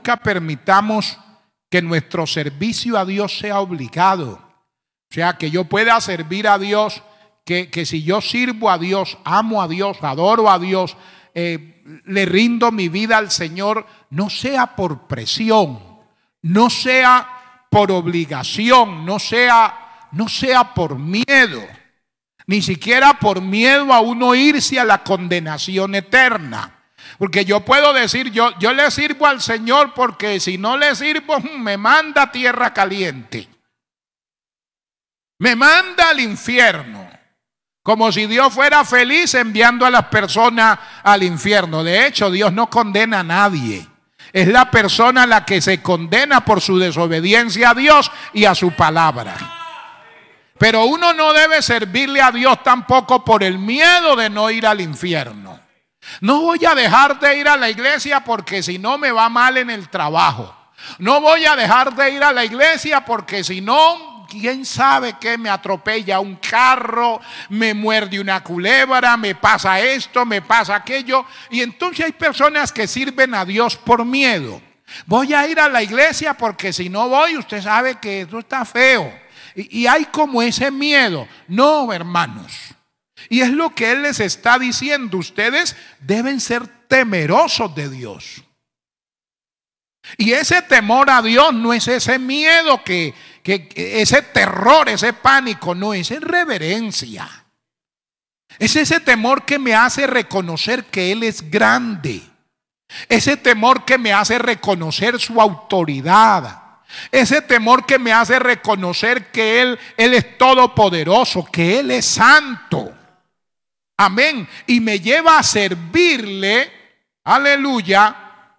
nunca permitamos que nuestro servicio a Dios sea obligado. O sea, que yo pueda servir a Dios, que si yo sirvo a Dios, amo a Dios, adoro a Dios, le rindo mi vida al Señor, no sea por presión, no sea por obligación, no sea por miedo, ni siquiera por miedo a uno irse a la condenación eterna. Porque yo puedo decir, yo le sirvo al Señor porque si no le sirvo me manda a tierra caliente, me manda al infierno. Como si Dios fuera feliz enviando a las personas al infierno. De hecho, Dios no condena a nadie. Es la persona la que se condena por su desobediencia a Dios y a su palabra. Pero uno no debe servirle a Dios tampoco por el miedo de no ir al infierno. No voy a dejar de ir a la iglesia porque si no me va mal en el trabajo. No voy a dejar de ir a la iglesia porque si no, quién sabe qué, me atropella un carro, me muerde una culebra, me pasa esto, me pasa aquello. Y entonces hay personas que sirven a Dios por miedo. Voy a ir a la iglesia porque si no voy, usted sabe que eso está feo. Y hay como ese miedo. No, hermanos. Y es lo que Él les está diciendo. Ustedes deben ser temerosos de Dios. Y ese temor a Dios no es ese miedo que ese terror, ese pánico, no, es reverencia. Es ese temor que me hace reconocer que Él es grande. Ese temor que me hace reconocer su autoridad. Ese temor que me hace reconocer que Él es todopoderoso, que Él es santo. Amén. Y me lleva a servirle, aleluya,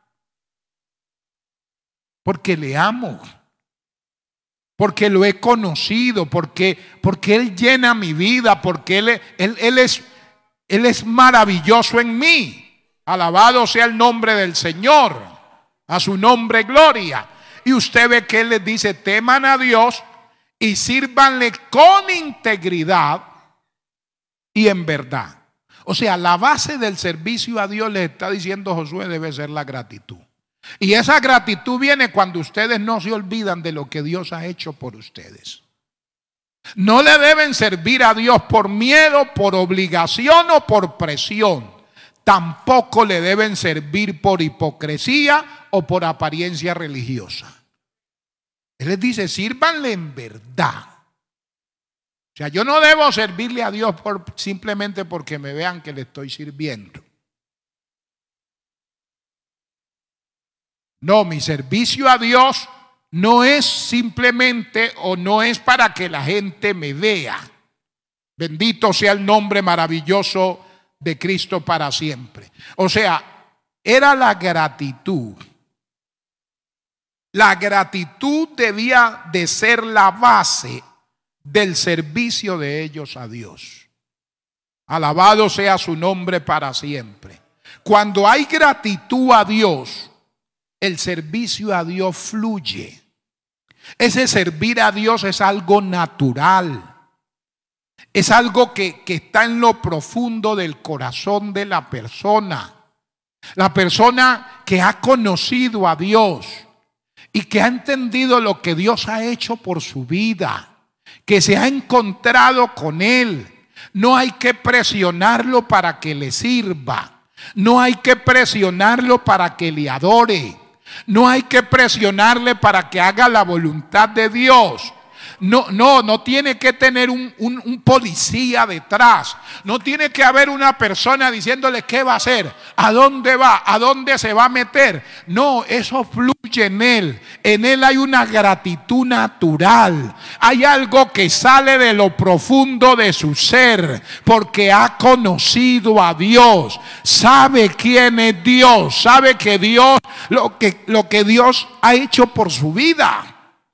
porque le amo. Porque lo he conocido, porque Él llena mi vida, porque Él es maravilloso en mí. Alabado sea el nombre del Señor, a su nombre gloria. Y usted ve que Él les dice, teman a Dios y sírvanle con integridad y en verdad. O sea, la base del servicio a Dios, le está diciendo Josué, debe ser la gratitud. Y esa gratitud viene cuando ustedes no se olvidan de lo que Dios ha hecho por ustedes. No le deben servir a Dios por miedo, por obligación o por presión. Tampoco le deben servir por hipocresía o por apariencia religiosa. Él les dice, sírvanle en verdad. O sea, yo no debo servirle a Dios simplemente porque me vean que le estoy sirviendo. No, mi servicio a Dios no es simplemente o no es para que la gente me vea. Bendito sea el nombre maravilloso de Cristo para siempre. O sea, era la gratitud. La gratitud debía de ser la base del servicio de ellos a Dios. Alabado sea su nombre para siempre. Cuando hay gratitud a Dios, el servicio a Dios fluye. Ese servir a Dios es algo natural. Es algo que está en lo profundo del corazón de la persona. La persona que ha conocido a Dios y que ha entendido lo que Dios ha hecho por su vida, que se ha encontrado con Él. No hay que presionarlo para que le sirva. No hay que presionarlo para que le adore. No hay que presionarle para que haga la voluntad de Dios. No tiene que tener un policía detrás. No tiene que haber una persona diciéndole qué va a hacer, a dónde va, a dónde se va a meter. No, eso fluye en él. En él hay una gratitud natural. Hay algo que sale de lo profundo de su ser, porque ha conocido a Dios. Sabe quién es Dios. Sabe que Dios, lo que Dios ha hecho por su vida.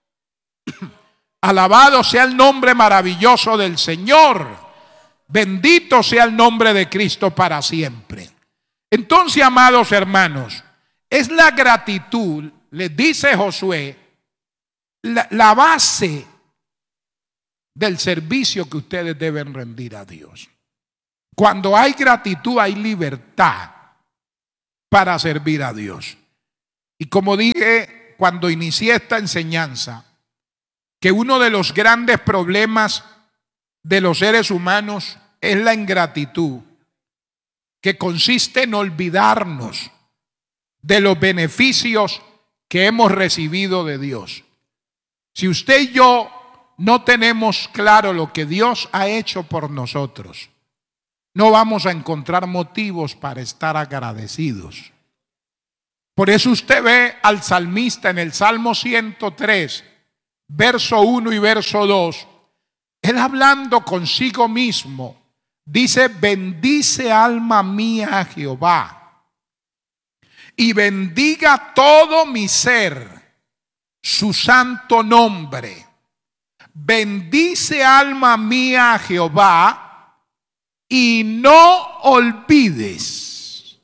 Alabado sea el nombre maravilloso del Señor. Bendito sea el nombre de Cristo para siempre. Entonces, amados hermanos, es la gratitud, les dice Josué, la base del servicio que ustedes deben rendir a Dios. Cuando hay gratitud, hay libertad para servir a Dios. Y como dije cuando inicié esta enseñanza, que uno de los grandes problemas de los seres humanos es la ingratitud, que consiste en olvidarnos de los beneficios que hemos recibido de Dios. Si usted y yo no tenemos claro lo que Dios ha hecho por nosotros, no vamos a encontrar motivos para estar agradecidos. Por eso usted ve al salmista en el Salmo 103, verso 1 y verso 2, él hablando consigo mismo, dice: bendice alma mía a Jehová, y bendiga todo mi ser su santo nombre. Bendice alma mía a Jehová, y no olvides.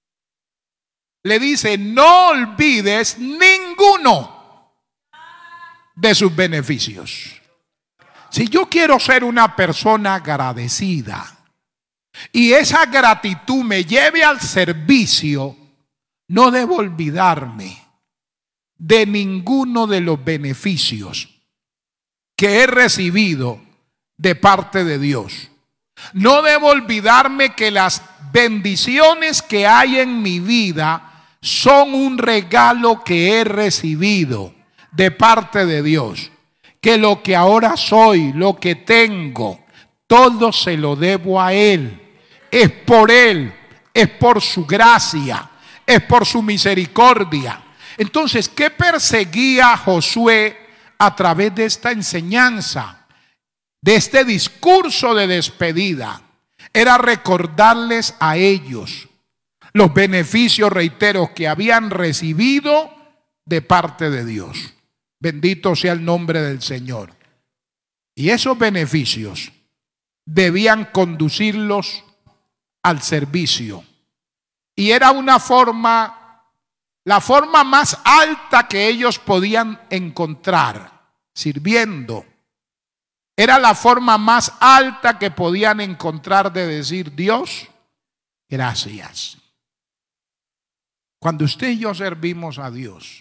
Le dice: no olvides ninguno de sus beneficios. Si yo quiero ser una persona agradecida y esa gratitud me lleve al servicio, no debo olvidarme de ninguno de los beneficios que he recibido de parte de Dios. No debo olvidarme que las bendiciones que hay en mi vida son un regalo que he recibido de parte de Dios. Que lo que ahora soy, lo que tengo, todo se lo debo a Él. Es por Él, es por su gracia, es por su misericordia. Entonces, ¿qué perseguía Josué a través de esta enseñanza, de este discurso de despedida? Era recordarles a ellos los beneficios, reitero, que habían recibido de parte de Dios. Bendito sea el nombre del Señor. Y esos beneficios debían conducirlos al servicio. Y era una forma, la forma más alta que ellos podían encontrar, sirviendo. Era la forma más alta que podían encontrar de decir: Dios, gracias. Cuando usted y yo servimos a Dios,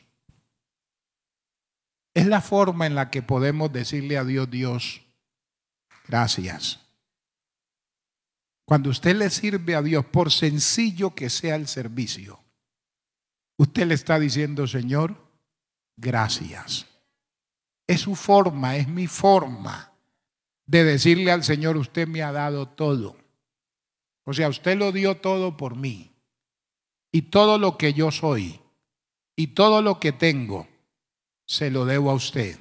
es la forma en la que podemos decirle a Dios: Dios, gracias. Cuando usted le sirve a Dios, por sencillo que sea el servicio, usted le está diciendo: Señor, gracias. Es su forma, es mi forma de decirle al Señor: usted me ha dado todo. O sea, usted lo dio todo por mí. Y todo lo que yo soy y todo lo que tengo se lo debo a usted.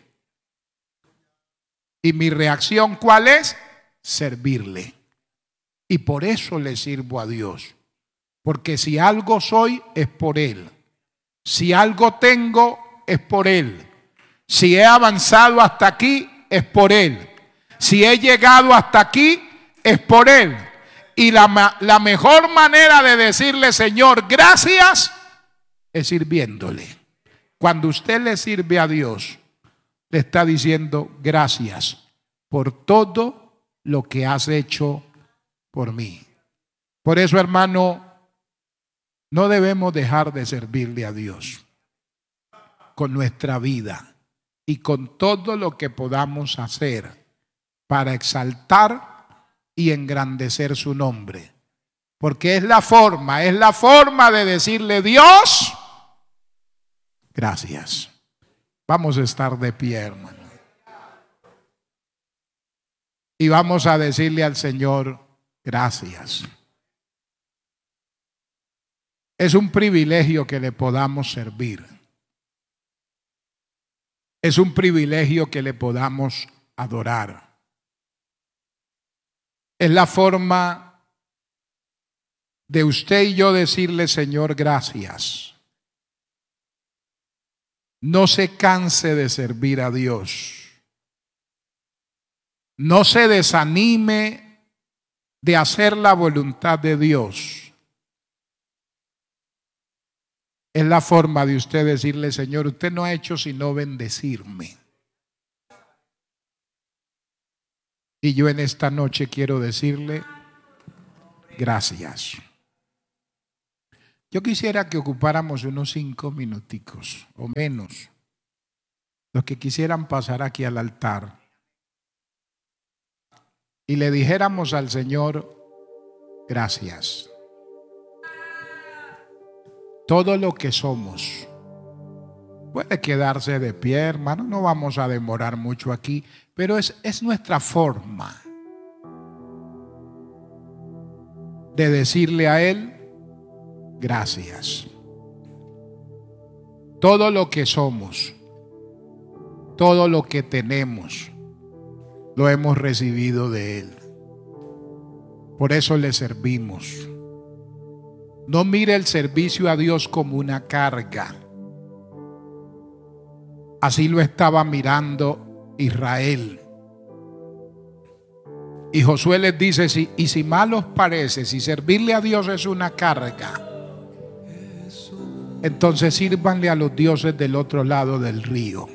Y mi reacción, ¿cuál es? Servirle. Y por eso le sirvo a Dios. Porque si algo soy, es por Él. Si algo tengo, es por Él. Si he avanzado hasta aquí, es por Él. Si he llegado hasta aquí, es por Él. Y la mejor manera de decirle: Señor, gracias, es sirviéndole. Cuando usted le sirve a Dios, le está diciendo: gracias por todo lo que has hecho por mí. Por eso, hermano, no debemos dejar de servirle a Dios con nuestra vida y con todo lo que podamos hacer para exaltar y engrandecer su nombre. Porque es la forma de decirle: Dios, gracias. Vamos a estar de pie, hermano. Y vamos a decirle al Señor: gracias. Es un privilegio que le podamos servir. Es un privilegio que le podamos adorar. Es la forma de usted y yo decirle: Señor, gracias. No se canse de servir a Dios. No se desanime de hacer la voluntad de Dios. Es la forma de usted decirle: Señor, usted no ha hecho sino bendecirme. Y yo en esta noche quiero decirle: gracias. Yo quisiera que ocupáramos unos 5 minuticos o menos, los que quisieran pasar aquí al altar, y le dijéramos al Señor, gracias. Todo lo que somos. Puede quedarse de pie, hermano, no vamos a demorar mucho aquí, pero es nuestra forma de decirle a Él, gracias. Todo lo que somos, todo lo que tenemos, lo hemos recibido de Él. Por eso le servimos. No mire el servicio a Dios como una carga. Así lo estaba mirando Israel. Y Josué les dice, y si mal os parece, si servirle a Dios es una carga, entonces sírvanle a los dioses del otro lado del río.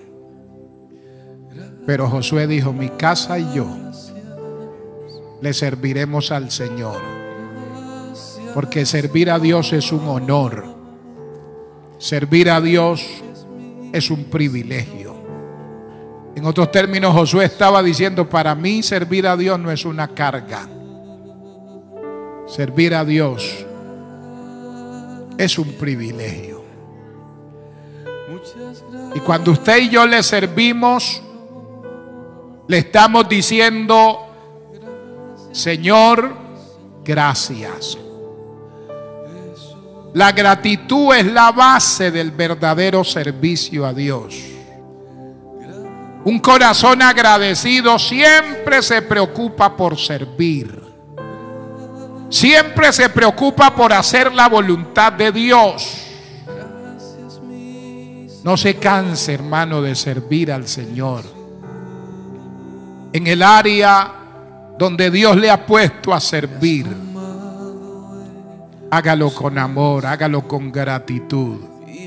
Pero Josué dijo, mi casa y yo le serviremos al Señor, porque servir a Dios es un honor. Servir a Dios es un privilegio. En otros términos, Josué estaba diciendo, para mí servir a Dios no es una carga. Servir a Dios es un privilegio. Y cuando usted y yo le servimos, le estamos diciendo, Señor, gracias. La gratitud es la base del verdadero servicio a Dios. Un corazón agradecido siempre se preocupa por servir. Siempre se preocupa por hacer la voluntad de Dios. No se canse, hermano, de servir al Señor. En el área donde Dios le ha puesto a servir, hágalo con amor, hágalo con gratitud.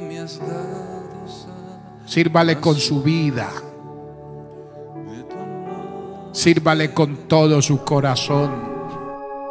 Sírvale con su vida. Sírvale con todo su corazón.